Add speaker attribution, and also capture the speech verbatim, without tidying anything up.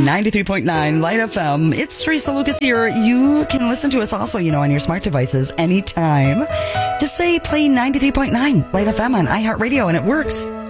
Speaker 1: ninety-three point nine Light F M. It's Teresa Lucas here. You can listen to us also, you know, on your smart devices anytime. Just say play ninety-three point nine Light F M on iHeartRadio and it works.